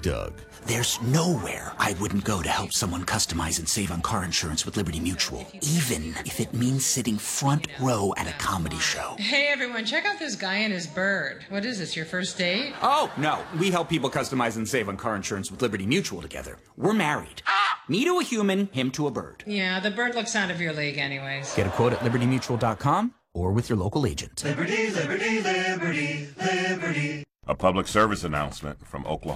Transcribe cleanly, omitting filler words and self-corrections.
Doug. There's nowhere I wouldn't go to help someone customize and save on car insurance with Liberty Mutual, even if it means sitting front row at a comedy show. Hey, everyone, check out this guy and his bird. What is this, your first date? Oh, no. We help people customize and save on car insurance with Liberty Mutual together. We're married. Me to a human, him to a bird. Yeah, the bird looks out of your league anyways. Get a quote at libertymutual.com or with your local agent. Liberty, liberty, liberty, liberty. A public service announcement from Oklahoma.